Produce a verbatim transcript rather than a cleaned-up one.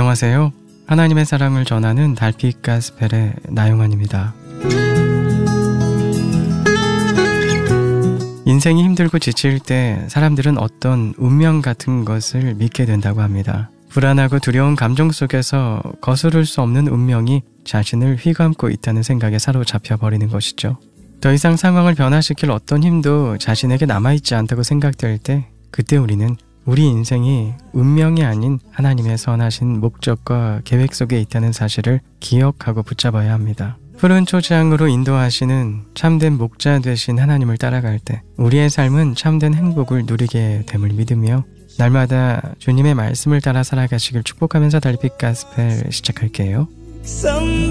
안녕하세요. 하나님의 사랑을 전하는 달빛 가스펠의 나용환입니다. 인생이 힘들고 지칠 때 사람들은 어떤 운명 같은 것을 믿게 된다고 합니다. 불안하고 두려운 감정 속에서 거스를 수 없는 운명이 자신을 휘감고 있다는 생각에 사로잡혀 버리는 것이죠. 더 이상 상황을 변화시킬 어떤 힘도 자신에게 남아있지 않다고 생각될 때, 그때 우리는 우리 인생이 운명이 아닌 하나님의 선하신 목적과 계획 속에 있다는 사실을 기억하고 붙잡아야 합니다. 푸른 초장으로 인도하시는 참된 목자 되신 하나님을 따라갈 때 우리의 삶은 참된 행복을 누리게 됨을 믿으며 날마다 주님의 말씀을 따라 살아가시길 축복하면서 달빛 가스펠 시작할게요.